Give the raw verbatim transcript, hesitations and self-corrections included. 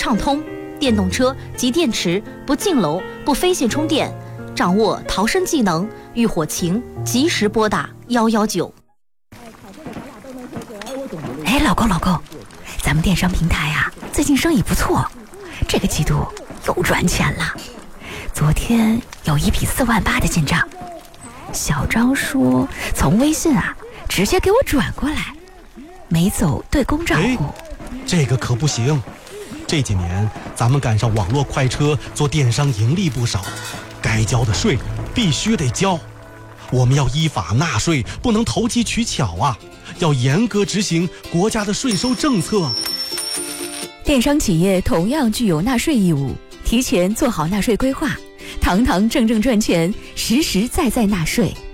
畅通，电动车及电池不进楼、不飞线充电，掌握逃生技能，遇火情及时拨打一一九。 哎，老公老公，咱们电商平台啊，最近生意不错，这个季度又赚钱了。昨天有一笔四万八的进账，小张说从微信啊直接给我转过来，没走对公账户。 这个可不行，这几年咱们赶上网络快车，做电商盈利不少，该交的税必须得交。我们要依法纳税，不能投机取巧啊，要严格执行国家的税收政策。 电商企业同样具有纳税义务，提前做好纳税规划，堂堂正正赚钱，实实在在纳税。